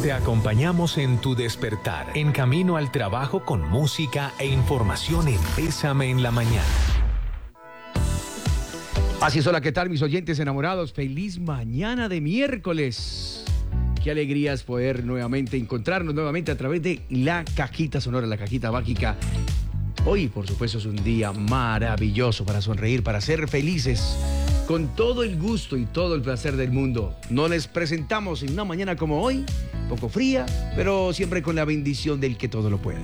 Te acompañamos en tu despertar, en camino al trabajo con música e información en Bésame en la Mañana. Así es, hola, ¿qué tal mis oyentes enamorados? Feliz mañana de miércoles. Qué alegría es poder nuevamente encontrarnos nuevamente a través de la cajita sonora, la cajita mágica. Hoy, por supuesto, es un día maravilloso para sonreír, para ser felices, con todo el gusto y todo el placer del mundo. Nos les presentamos en una mañana como hoy, poco fría, pero siempre con la bendición del que todo lo puede.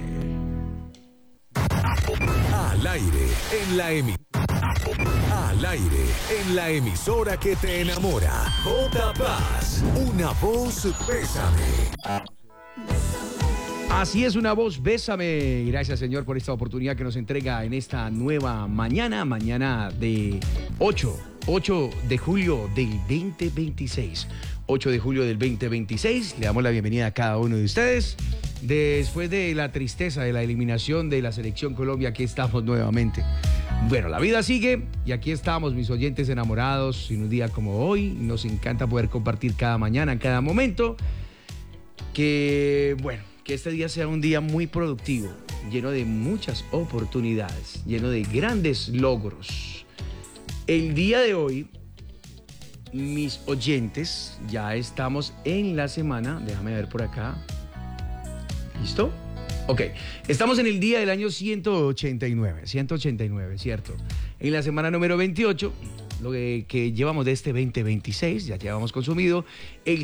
Al aire, en la Al aire, en la emisora que te enamora. J Paz, una voz Bésame. Así es, una voz Bésame. Gracias, Señor, por esta oportunidad que nos entrega en esta nueva mañana de 8 de julio del 2026. 8 de julio del 2026. Le damos la bienvenida a cada uno de ustedes. Después de la tristeza de la eliminación de la Selección Colombia, aquí estamos nuevamente. Bueno, la vida sigue y aquí estamos, mis oyentes enamorados, en un día como hoy. Nos encanta poder compartir cada mañana, cada momento. Que este día sea un día muy productivo, lleno de muchas oportunidades, lleno de grandes logros. El día de hoy, mis oyentes, ya estamos en la semana, déjame ver por acá. ¿Listo? Ok, estamos en el día del año 189, ¿cierto? En la semana número 28, lo que llevamos de este 2026, ya llevamos consumido el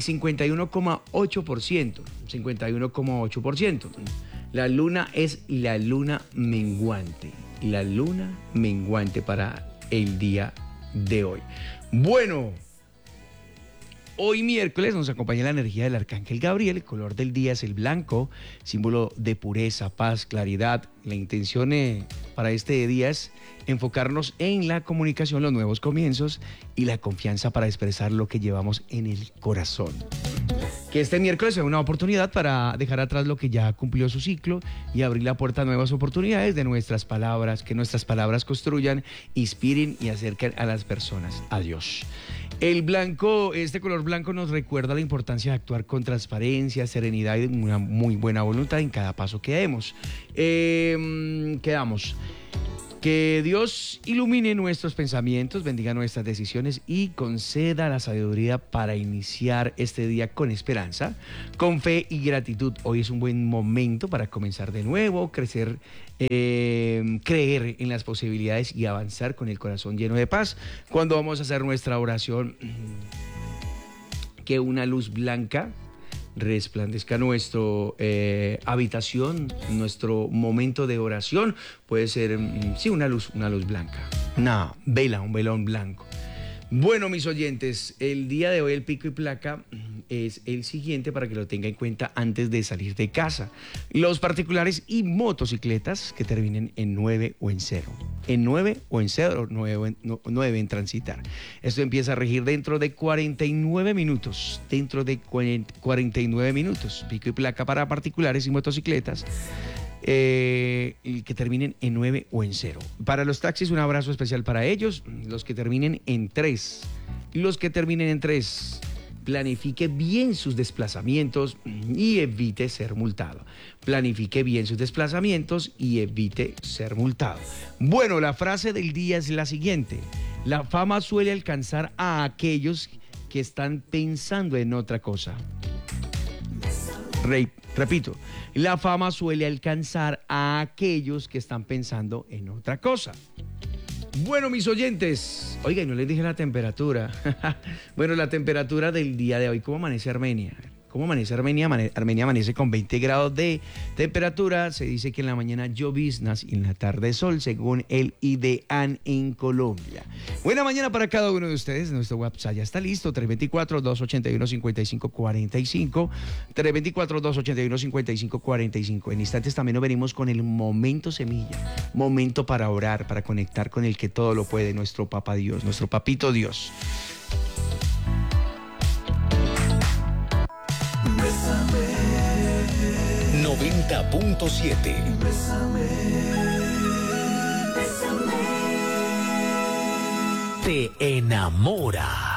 51,8%. La luna es la luna menguante para el día de hoy. Bueno, hoy miércoles nos acompaña la energía del Arcángel Gabriel. El color del día es el blanco, símbolo de pureza, paz, claridad. La intención para este día es enfocarnos en la comunicación, los nuevos comienzos y la confianza para expresar lo que llevamos en el corazón. Que este miércoles sea una oportunidad para dejar atrás lo que ya cumplió su ciclo y abrir la puerta a nuevas oportunidades de nuestras palabras, que nuestras palabras construyan, inspiren y acerquen a las personas a Dios. El blanco, este color blanco nos recuerda la importancia de actuar con transparencia, serenidad y una muy buena voluntad en cada paso que demos. Quedamos. Que Dios ilumine nuestros pensamientos, bendiga nuestras decisiones y conceda la sabiduría para iniciar este día con esperanza, con fe y gratitud. Hoy es un buen momento para comenzar de nuevo, crecer, creer en las posibilidades y avanzar con el corazón lleno de paz. Cuando vamos a hacer nuestra oración, que una luz blanca resplandezca nuestra habitación, nuestro momento de oración. Puede ser, una luz blanca, una vela, un velón blanco. Bueno, mis oyentes, el día de hoy el pico y placa es el siguiente para que lo tenga en cuenta antes de salir de casa. Los particulares y motocicletas que terminen en 9 o en 0. En 9 o en 0 no deben transitar. Esto empieza a regir dentro de 49 minutos. Pico y placa para particulares y motocicletas que terminen en 9 o en 0. Para los taxis, un abrazo especial para ellos, los que terminen en 3. Los que terminen en 3, planifique bien sus desplazamientos y evite ser multado. Planifique bien sus desplazamientos y evite ser multado. Bueno, la frase del día es la siguiente: la fama suele alcanzar a aquellos que están pensando en otra cosa. Repito, la fama suele alcanzar a aquellos que están pensando en otra cosa. Bueno, mis oyentes, oiga, y no les dije la temperatura. Bueno, la temperatura del día de hoy, ¿cómo amanece Armenia? ¿Cómo amanece Armenia? Armenia amanece con 20 grados de temperatura. Se dice que en la mañana lloviznas y en la tarde sol, según el IDEAN en Colombia. Buena mañana para cada uno de ustedes. Nuestro WhatsApp ya está listo: 324-281-5545. 324-281-5545. En instantes también nos venimos con el momento semilla. Momento para orar, para conectar con el que todo lo puede, nuestro Papá Dios, nuestro Papito Dios. Bésame. 90.7. Bésame. Bésame. Te enamora.